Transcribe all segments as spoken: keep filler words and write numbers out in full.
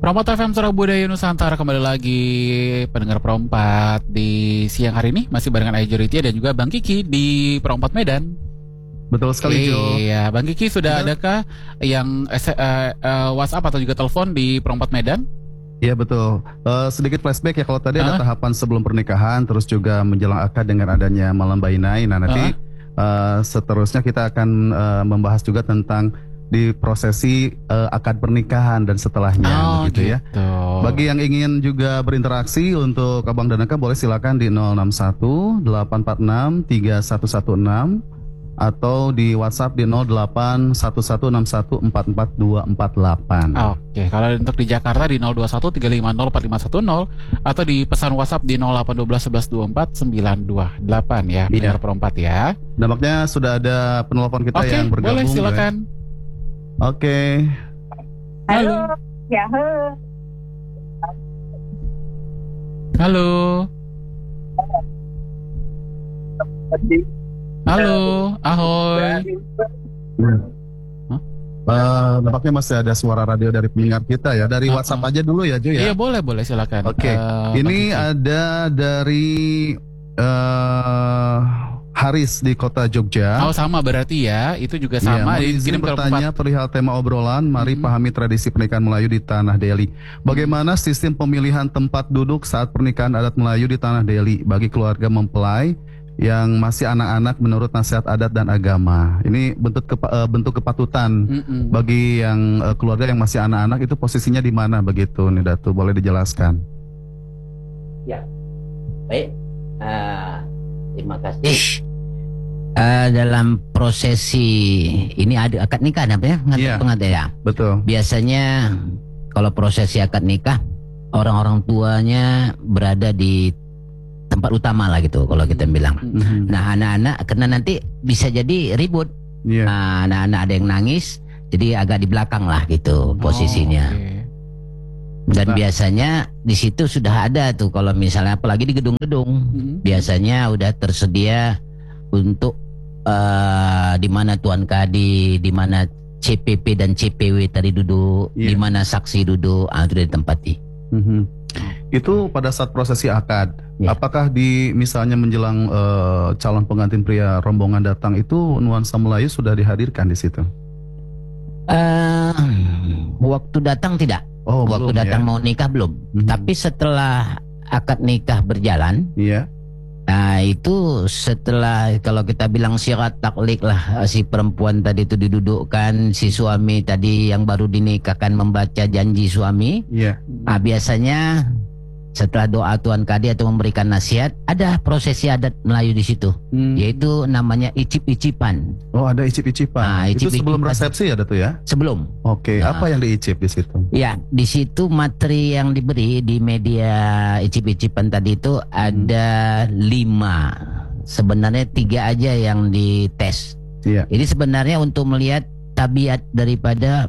Perompat F M Surabaya Nusantara kembali lagi pendengar Perompat di siang hari ini masih barengan Ayu Ritia dan juga Bang Kiki di Perompat Medan. Betul sekali Jo. Iya, Bang Kiki sudah betul. Adakah yang uh, uh, WhatsApp atau juga telepon di Perompat Medan? Iya betul. Uh, sedikit flashback ya, kalau tadi uh. ada tahapan sebelum pernikahan, terus juga menjelang akad dengan adanya malam bainai. Nah nanti uh. Uh, seterusnya kita akan uh, membahas juga tentang di prosesi uh, akad pernikahan dan setelahnya, oh, begitu gitu. ya. Bagi yang ingin juga berinteraksi untuk Abang dan Aka, boleh silakan di nol enam satu delapan empat enam tiga satu satu enam atau di WhatsApp di nol delapan satu satu enam satu empat empat dua empat delapan. Oke, kalau untuk di Jakarta di nol dua satu tiga lima nol empat lima satu nol atau di pesan WhatsApp di nol delapan satu dua satu dua empat sembilan dua delapan ya, pendengar Perompat ya. Nampaknya sudah ada penelpon kita. Oke, yang bergabung. Boleh silakan. Ya. Oke. Halo. Ya, halo. Halo, ahoy. Huh? Uh, nampaknya masih ada suara radio dari pendengar kita ya. Dari uh-uh. WhatsApp aja dulu ya, Jo ya. Iya, boleh, boleh silakan. Oke. Okay. Uh, Ini ada dari uh, Haris di kota Jogja. Oh, sama berarti ya. Itu juga sama. Ya, izin bertanya perihal tema obrolan. Mari hmm. pahami tradisi pernikahan Melayu di Tanah Deli. Bagaimana sistem pemilihan tempat duduk saat pernikahan adat Melayu di Tanah Deli bagi keluarga mempelai yang masih anak-anak menurut nasihat adat dan agama? Ini bentuk kepa, bentuk kepatutan Mm-mm. bagi yang keluarga yang masih anak-anak itu posisinya di mana begitu nih Datu? Boleh dijelaskan? Ya, baik. Uh, terima kasih. Uh, dalam prosesi ini ada akad nikah namanya, yeah, ya. Betul. Biasanya kalau prosesi akad nikah orang-orang tuanya berada di tempat utama lah gitu kalau kita bilang. Mm-hmm. Nah anak-anak karena nanti bisa jadi ribut. Yeah. Nah, anak-anak ada yang nangis, jadi agak di belakang lah gitu posisinya. Oh, okay. Dan nah. biasanya di situ sudah ada tuh kalau misalnya apalagi di gedung-gedung, mm-hmm. biasanya udah tersedia untuk uh, di mana Tuan Kadi, di mana C P P dan C P W tadi duduk, yeah. di mana saksi duduk, ah, itu ditempati. Mm-hmm. Itu pada saat prosesi akad, yeah. apakah di misalnya menjelang uh, calon pengantin pria rombongan datang itu nuansa Melayu sudah dihadirkan di situ? Uh, waktu datang tidak. Oh, waktu belum, datang ya? mau nikah belum. Mm-hmm. Tapi setelah akad nikah berjalan, iya. Nah itu setelah kalau kita bilang syarat taklik lah, si perempuan tadi itu didudukkan, si suami tadi yang baru dinikahkan membaca janji suami. Iya. Nah biasanya setelah doa Tuan Kadi atau memberikan nasihat, ada prosesi adat Melayu di situ, hmm. yaitu namanya icip-icipan. Oh, ada icip-icipan. Nah, icip itu sebelum resepsi ada tuh ya? Sebelum. Oke, nah, apa yang diicip di situ? Ya, di situ materi yang diberi di media icip-icipan tadi itu hmm. ada lima. Sebenarnya tiga aja yang dites. Iya. Ini sebenarnya untuk melihat tabiat daripada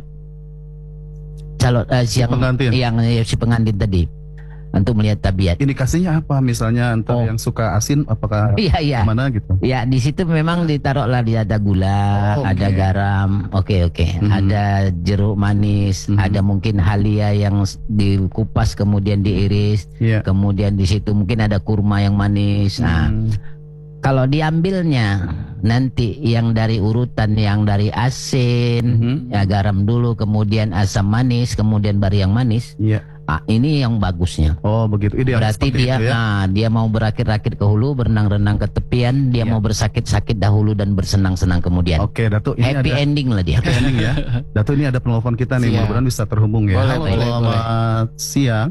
calon uh, si yang, pengantin. yang si pengantin tadi. Untuk melihat tabiat. Indikasinya apa? Misalnya entah oh. yang suka asin, apakah iya, iya. mana gitu? Ya di situ memang ditaruhlah dia ada gula, oh, okay. ada garam, oke okay, oke, okay. mm-hmm. ada jeruk manis, mm-hmm. ada mungkin halia yang dikupas kemudian diiris, yeah. kemudian di situ mungkin ada kurma yang manis. Nah, mm-hmm. kalau diambilnya nanti yang dari urutan yang dari asin, mm-hmm. ya garam dulu, kemudian asam manis, kemudian baru yang manis. Yeah. Ah, ini yang bagusnya. Oh begitu. Ideal. Berarti dia, itu, ya? nah, dia mau berakit-rakit ke hulu, berenang-renang ke tepian, dia ya. mau bersakit-sakit dahulu dan bersenang-senang kemudian. Oke, Datuk. Ini happy ada, ending lah dia. Happy ending ya. Datuk, ini ada penelpon kita nih, mudah-mudahan bisa terhubung ya. Boleh, Halo, boleh, selamat boleh. siang.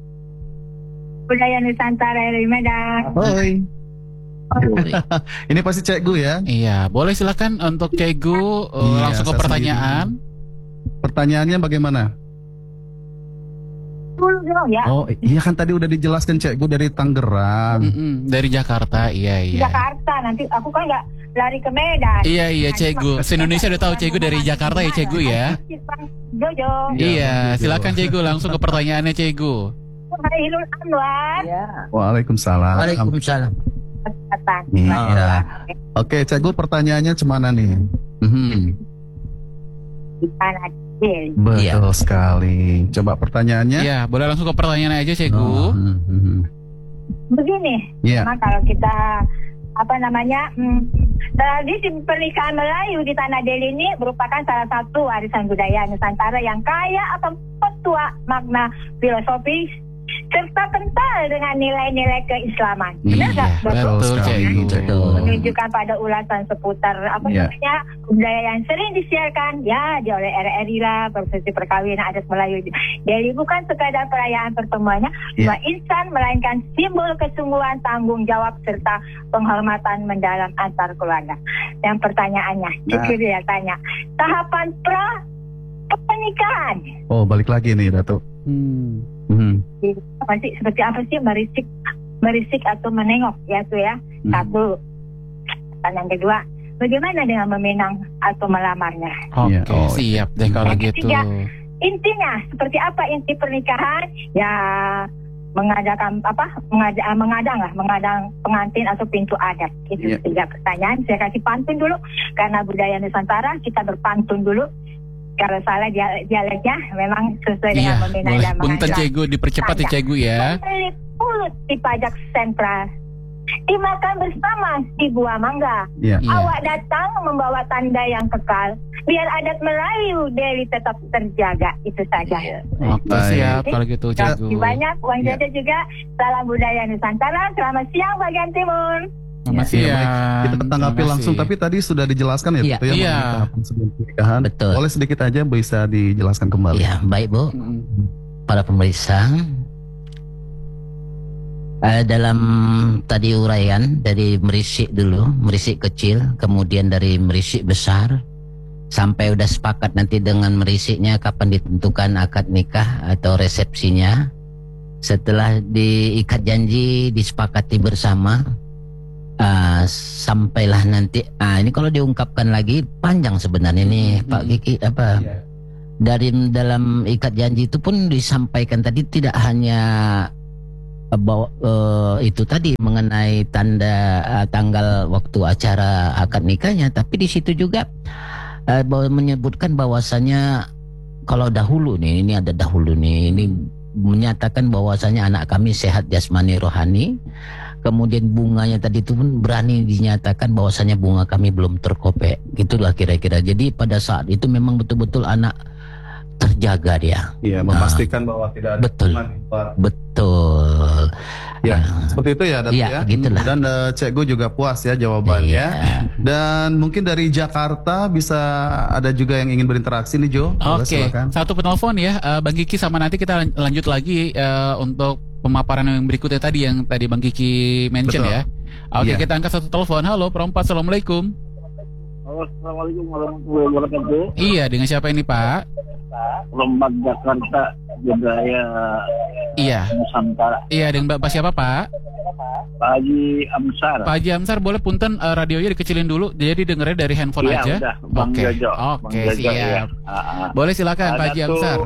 Budaya Nusantara dari Medan. Hoi. Ini pasti Cikgu ya? Iya, boleh silakan untuk Cikgu uh, iya, langsung ke pertanyaan. Sendiri. Pertanyaannya bagaimana? Ya. Oh iya kan tadi udah dijelaskan Cikgu dari Tangerang. Mm-mm, dari Jakarta, iya iya. Jakarta, nanti aku kan nggak lari ke Medan. Iya iya Cikgu, se-Indonesia udah tahu Cikgu dari Jakarta ya Cikgu ya. Jojo. Iya, silakan Cikgu langsung ke pertanyaannya Cikgu. Hilul Anwar. Ya. Waalaikumsalam. Waalaikumsalam. Iya. Oke Cikgu, pertanyaannya cemana nih? Di sana Deli. Betul Iya. sekali. Coba pertanyaannya. Iya, boleh langsung ke pertanyaan aja, Cegu. Oh, hmm, hmm. Begini, Iya. memang kalau kita apa namanya hmm, tradisi pernikahan Melayu di Tanah Deli ini merupakan salah satu warisan budaya Nusantara yang kaya akan petua makna filosofis serta kental dengan nilai-nilai keislaman. Benar Iya, nggak, Bapak? betul, sekali. Cegu. Betul. Menunjukkan pada ulasan seputar apa Iya. namanya budaya yang sering disiarkan ya di oleh R R I lah, prosesi perkawinan adat Melayu. Jadi bukan sekadar perayaan pertemuannya, Iya. dua insan melainkan simbol kesungguhan, tanggung jawab serta penghormatan mendalam antar keluarga. Yang pertanyaannya, Nah. jujur ya tanya, tahapan pra pernikahan Oh, balik lagi nih, Datuk. Hmm. Hmm. apa sih, seperti apa sih merisik merisik atau menengok ya tuh ya. Hmm. Satu. Pertanyaan kedua, bagaimana dengan meminang atau melamarnya? Oke, Iya, oh, siap deh kalau Yang gitu. ketiga, Intinya seperti apa inti pernikahan? Ya mengadakan apa? Mengada, mengadang lah, mengadang pengantin atau pintu adat. Itu Iya. tiga pertanyaan. Saya kasih pantun dulu karena budaya Nusantara kita berpantun dulu. Kalau salah dia- dialeknya memang sesuai dengan Iya, meminang boleh. dan Punten mengadang. Cegu, dipercepat ya Cegu ya. Membeli pulut di pajak sentral, dimakan bersama di buah mangga. Iya. Iya. Awak datang membawa tanda yang kekal, biar adat Melayu Deli tetap terjaga. Itu saja. Oke, Baik. siap kalau gitu Terima Cegu. kasih banyak. Uang Iya. jajan juga. Salam budaya Nusantara. Selamat siang bagian timur. Selamat Iya, baik. siang. Kita tanggapi Terima langsung, kasih. tapi tadi sudah dijelaskan ya, Iya. Tutu, ya, Iya. mengenai tahapan sebelum pernikahan. Betul. Boleh sedikit aja bisa dijelaskan kembali. Ya, baik Bu, Mm-mm. para pemirsa. Eh, dalam tadi uraian dari merisik dulu, merisik kecil, kemudian dari merisik besar, sampai udah sepakat nanti dengan merisiknya kapan ditentukan akad nikah atau resepsinya. Setelah diikat janji, disepakati bersama, ah, sampailah nanti. Ah, ini kalau diungkapkan lagi panjang sebenarnya nih Hmm. Pak Kiki apa? Iya. Dari dalam ikat janji itu pun disampaikan tadi tidak hanya eh, bahwa eh, itu tadi mengenai tanda eh, tanggal waktu acara akad nikahnya, tapi di situ juga eh, bahwa menyebutkan bahwasanya kalau dahulu nih, ini ada dahulu nih, ini menyatakan bahwasanya anak kami sehat jasmani rohani. Kemudian bunganya tadi itu pun berani dinyatakan bahwasanya bunga kami belum terkopek. Gitulah kira-kira. Jadi pada saat itu memang betul-betul anak terjaga dia. Iya, Nah, memastikan bahwa tidak ada betul. hubungan di luar. Betul. Ya, Nah, seperti itu ya, Datuk Iya, ya. begitulah. Dan eh, Cikgu juga puas ya jawabannya. iya. Dan mungkin dari Jakarta bisa ada juga yang ingin berinteraksi nih, Jo. Boleh, Oke, silakan. satu penelpon ya, eh, Bang Kiki sama nanti kita lan- lanjut lagi eh, untuk pemaparan yang berikutnya tadi yang tadi Bang Kiki mention Betul. ya. Oke, Iya. kita angkat satu telepon. Halo, perempat, assalamualaikum. Assalamualaikum warahmatullahi wabarakatuh. Iya, dengan siapa ini Pak? Lembag Jakarta Budaya Iya, Nusantara. iya dengan Bapak siapa Pak? Pak Haji Amsar. Pak Haji Amsar, boleh punten eh, radionya dikecilin dulu, jadi dengernya dari handphone Iya, aja. udah, Bang Oke. Jojo. Bang Oke, Jojo, siap. iya. Ah, ah. Boleh silakan Ah, Pak Haji Datu, Amsar.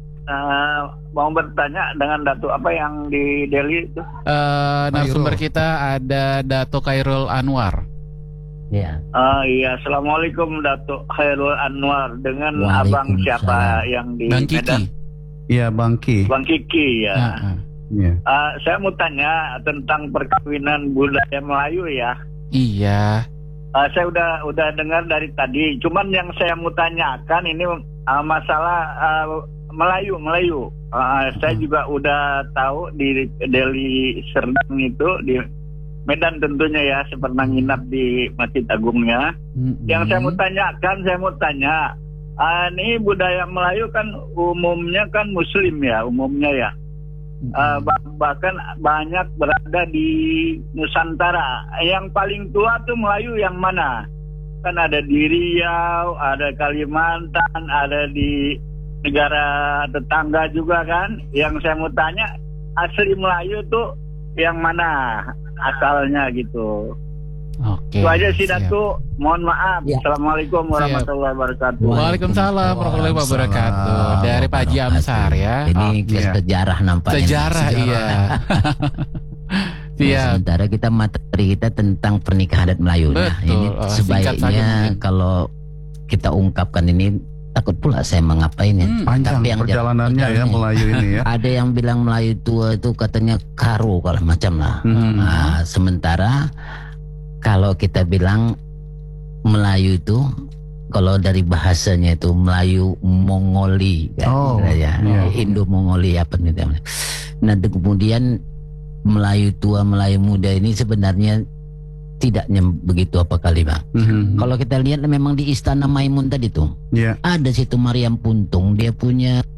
ah, mau bertanya dengan Datu apa yang di Delhi itu? Eh, narasumber Khairul. kita ada Dato Khairul Anwar. Iya. Ah iya, assalamualaikum Datuk Khairul Anwar dengan abang Waalaikumsalam. siapa yang di Bang Medan? Kiki. Iya, Bang Ki. Bang Kiki ya. Ah, ah. Iya. Ah, saya mau tanya tentang perkawinan budaya Melayu ya. Iya. Ah, saya udah udah dengar dari tadi. Cuman yang saya mau tanyakan ini ah, masalah ah, Melayu Melayu. Ah, saya juga udah tahu di Delhi Serdang itu di Medan tentunya ya, saya pernah nginap di Masjid Agungnya. Mm-mm. Yang saya mau tanyakan, saya mau tanya, ah, ini budaya Melayu kan umumnya kan Muslim ya, umumnya ya. Mm-mm. Ah, bah- bahkan banyak berada di Nusantara. Yang paling tua tuh Melayu yang mana? Kan ada di Riau, ada Kalimantan, ada di negara tetangga juga kan. Yang saya mau tanya, asli Melayu tuh yang mana asalnya gitu. Oke. Itu aja sih siap. Datu. Mohon maaf. Ya. Assalamualaikum warahmatullahi wabarakatuh. Waalaikumsalam warahmatullahi wabarakatuh. Waalaikumsalam. Dari Pak Haji Amsar ya. Ini Oh, ke iya. sejarah nampaknya. sejarah, sejarah. iya. Nah, Iya. sementara kita materi kita tentang pernikahan adat Melayu. Nah, Betul. ini Oh, singkat saja sebaiknya mungkin. kalau kita ungkapkan ini takut pula saya mengapain ya. Hmm, Panjang Tapi yang perjalanannya ya perjalanannya. Melayu ini ya. Ada yang bilang Melayu tua itu katanya karo kalau macam lah. Hmm. Nah, sementara kalau kita bilang Melayu itu kalau dari bahasanya itu Melayu Mongoli kan, Oh, ya, iya. Indo-Mongoli apa gitu. Nah, kemudian Melayu tua, Melayu muda ini sebenarnya tidaknya begitu apa kali, Bang. Mhm. Kalau kita lihat memang di Istana Maimun tadi tuh Iya. ada situ Mariam Puntung, dia punya